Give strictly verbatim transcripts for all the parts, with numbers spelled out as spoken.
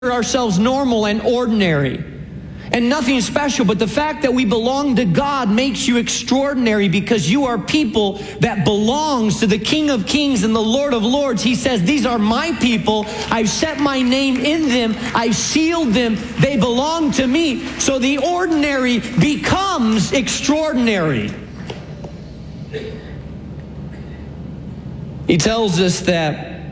ourselves normal and ordinary and nothing special, but the fact that we belong to God makes you extraordinary because you are people that belongs to the King of Kings and the Lord of Lords. He says, these are my people. I've set my name in them. I've sealed them. They belong to me. So the ordinary becomes extraordinary. He tells us that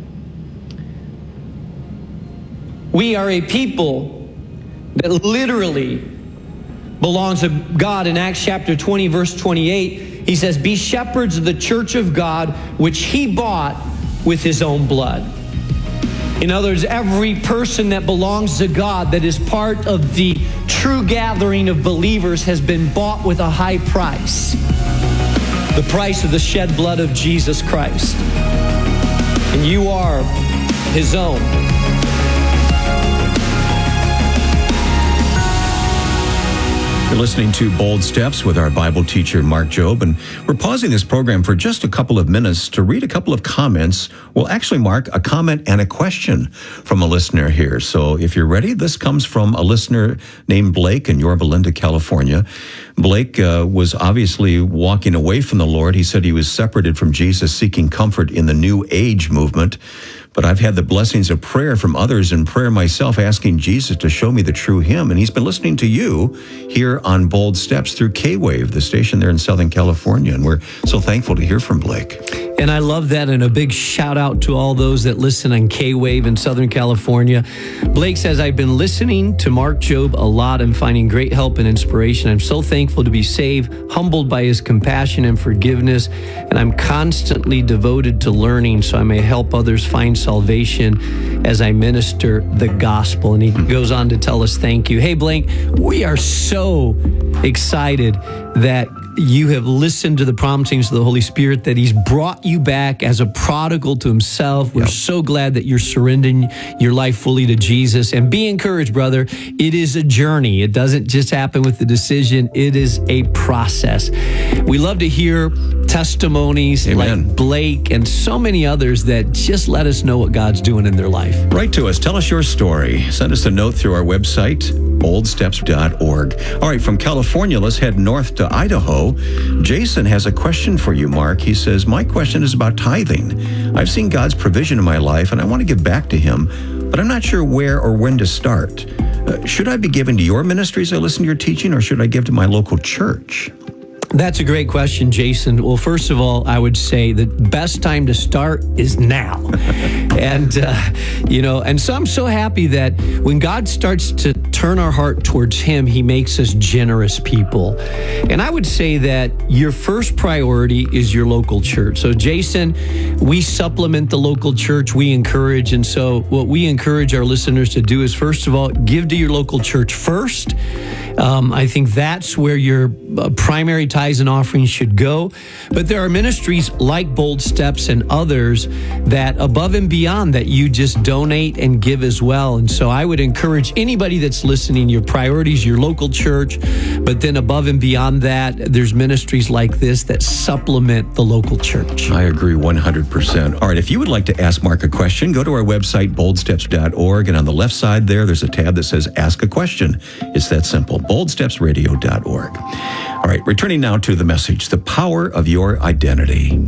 we are a people that literally belongs to God. In Acts chapter twenty, verse twenty-eight, he says, be shepherds of the church of God, which he bought with his own blood. In other words, every person that belongs to God, that is part of the true gathering of believers, has been bought with a high price. The price of the shed blood of Jesus Christ. And you are his own. You're listening to Bold Steps with our Bible teacher, Mark Jobe, and we're pausing this program for just a couple of minutes to read a couple of comments. Well, actually, Mark, a comment and a question from a listener here. So if you're ready, this comes from a listener named Blake in Yorba Linda, California. Blake uh, was obviously walking away from the Lord. He said he was separated from Jesus, seeking comfort in the New Age movement. But I've had the blessings of prayer from others and prayer myself, asking Jesus to show me the true him. And he's been listening to you here on Bold Steps through K-Wave, the station there in Southern California. And we're so thankful to hear from Blake. And I love that, and a big shout out to all those that listen on K-Wave in Southern California. Blake says, I've been listening to Mark Jobe a lot and finding great help and inspiration. I'm so thankful to be saved, humbled by his compassion and forgiveness, and I'm constantly devoted to learning so I may help others find salvation as I minister the gospel. And he goes on to tell us thank you. Hey, Blake, we are so excited that you have listened to the promptings of the Holy Spirit, that he's brought you back as a prodigal to himself. We're yep. so glad that you're surrendering your life fully to Jesus. And be encouraged, brother. It is a journey. It doesn't just happen with the decision. It is a process. We love to hear testimonies Amen. like Blake and so many others that just let us know what God's doing in their life. Write to us. Tell us your story. Send us a note through our website, bold steps dot org. All right, from California, let's head north to Idaho. Jason has a question for you, Mark. He says, my question is about tithing. I've seen God's provision in my life, and I want to give back to him, but I'm not sure where or when to start. Uh, should I be giving to your ministries I listen to your teaching, or should I give to my local church? That's a great question, Jason. Well, first of all, I would say the best time to start is now. and, uh, you know, and so I'm so happy that when God starts to turn our heart towards him, he makes us generous people. And I would say that your first priority is your local church. So, Jason, we supplement the local church, we encourage. And so what we encourage our listeners to do is, first of all, give to your local church first. Um, I think that's where your uh, primary tithes and offerings should go. But there are ministries like Bold Steps and others that above and beyond that you just donate and give as well. And so I would encourage anybody that's listening, your priorities, your local church, but then above and beyond that, there's ministries like this that supplement the local church. I agree one hundred percent. All right, if you would like to ask Mark a question, go to our website, bold steps dot org, and on the left side there, there's a tab that says Ask a Question. It's that simple, bold steps radio dot org. All right, returning now to the message, the power of your identity.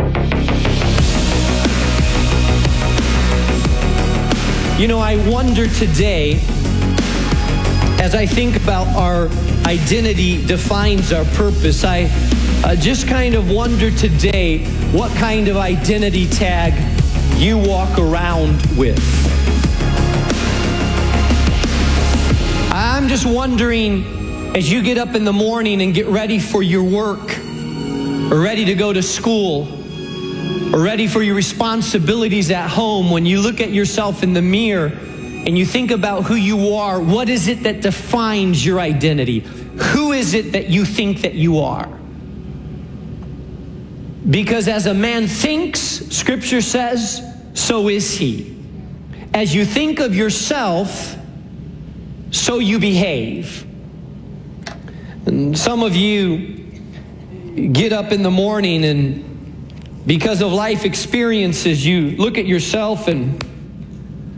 You know, I wonder today, as I think about our identity defines our purpose, I uh, just kind of wonder today what kind of identity tag you walk around with. I'm just wondering, as you get up in the morning and get ready for your work, or ready to go to school, or ready for your responsibilities at home, when you look at yourself in the mirror and you think about who you are, what is it that defines your identity? Who is it that you think that you are? Because as a man thinks, Scripture says, so is he. As you think of yourself, so you behave. And some of you get up in the morning and because of life experiences, you look at yourself and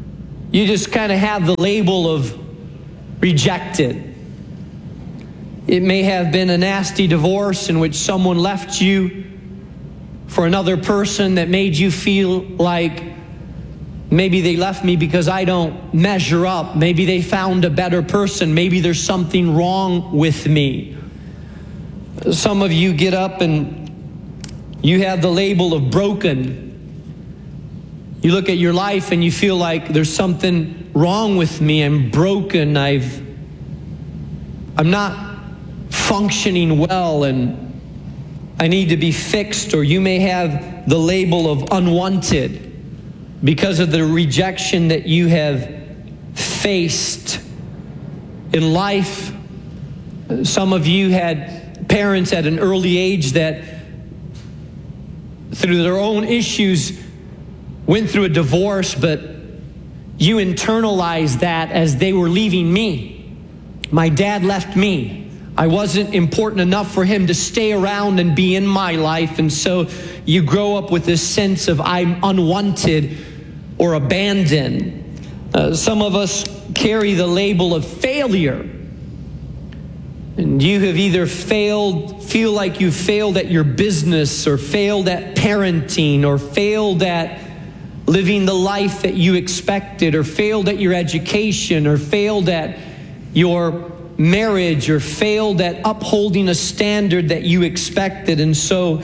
you just kind of have the label of rejected. It may have been a nasty divorce in which someone left you for another person that made you feel like maybe they left me because I don't measure up. Maybe they found a better person. Maybe there's something wrong with me. Some of you get up and you have the label of broken. You look at your life and you feel like there's something wrong with me. I'm broken. I've, I'm not functioning well and I need to be fixed. Or you may have the label of unwanted because of the rejection that you have faced in life. Some of you had parents at an early age that through their own issues went through a divorce, but you internalized that as they were leaving me. My dad left me. I wasn't important enough for him to stay around and be in my life. And so you grow up with this sense of I'm unwanted or abandoned. Uh, some of us carry the label of failure. And you have either failed, feel like you failed at your business, or failed at parenting, or failed at living the life that you expected, or failed at your education, or failed at your marriage, or failed at upholding a standard that you expected. And so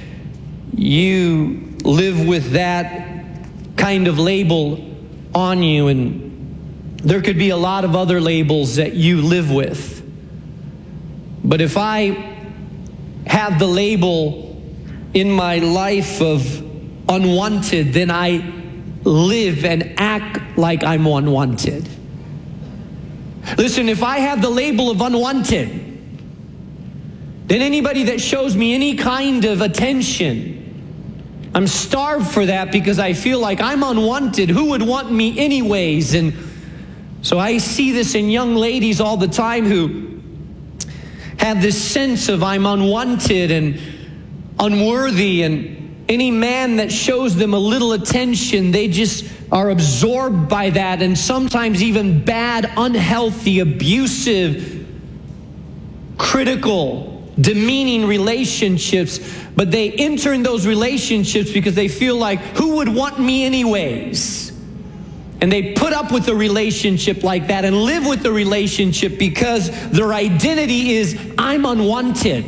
you live with that kind of label on you. And there could be a lot of other labels that you live with. But if I have the label in my life of unwanted, then I live and act like I'm unwanted. Listen, if I have the label of unwanted, then anybody that shows me any kind of attention, I'm starved for that because I feel like I'm unwanted. Who would want me anyways? And so I see this in young ladies all the time who have this sense of I'm unwanted and unworthy, and any man that shows them a little attention, they just are absorbed by that, and sometimes even bad, unhealthy, abusive, critical, demeaning relationships. But they enter in those relationships because they feel like, who would want me anyways? And they put up with a relationship like that and live with the relationship because their identity is, I'm unwanted.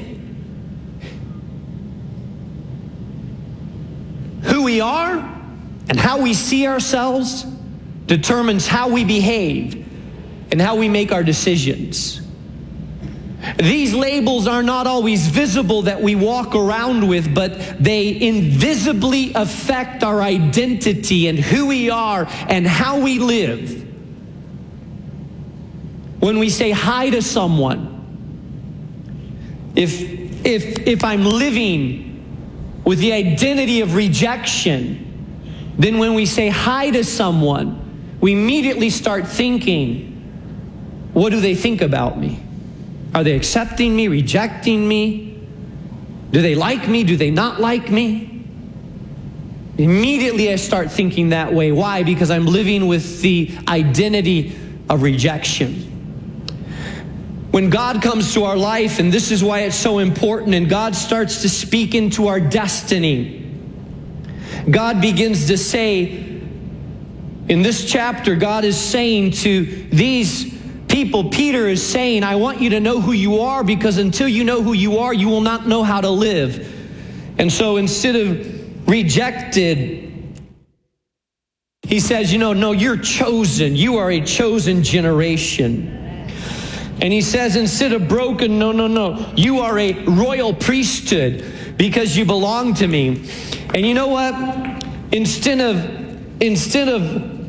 Who we are and how we see ourselves determines how we behave and how we make our decisions. These labels are not always visible that we walk around with, but they invisibly affect our identity and who we are and how we live. When we say hi to someone, if, if, if I'm living with the identity of rejection, then when we say hi to someone, we immediately start thinking, what do they think about me? Are they accepting me, rejecting me? Do they like me? Do they not like me? Immediately I start thinking that way. Why? Because I'm living with the identity of rejection. When God comes to our life, and this is why it's so important, and God starts to speak into our destiny, God begins to say, in this chapter, God is saying to these people, Peter is saying, I want you to know who you are, because until you know who you are, you will not know how to live. And so instead of rejected, he says, you know, no, you're chosen. You are a chosen generation. And he says, instead of broken, no, no, no, you are a royal priesthood because you belong to me. And you know what? Instead of, instead of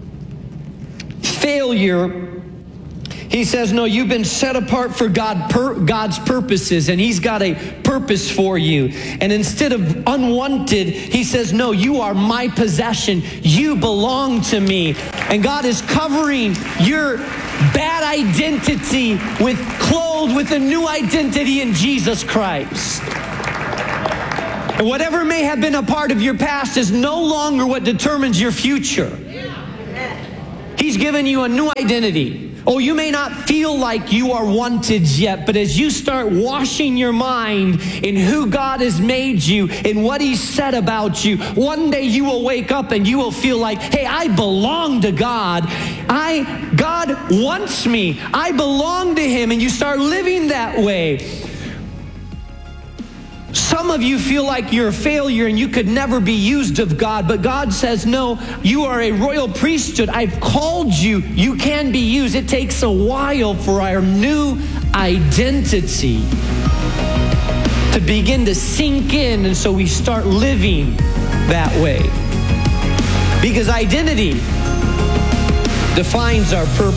failure, he says, no, you've been set apart for God, per, God's purposes, and he's got a purpose for you. And instead of unwanted, he says, no, you are my possession. You belong to me. And God is covering your bad identity with, clothed with a new identity in Jesus Christ. And whatever may have been a part of your past is no longer what determines your future. He's given you a new identity. Oh, you may not feel like you are wanted yet, but as you start washing your mind in who God has made you and what He said about you, one day you will wake up and you will feel like, hey, I belong to God. I, God wants me. I belong to Him, and you start living that way. Some of you feel like you're a failure and you could never be used of God, but God says, no, you are a royal priesthood. I've called you. You can be used. It takes a while for our new identity to begin to sink in, and so we start living that way. Because identity defines our purpose.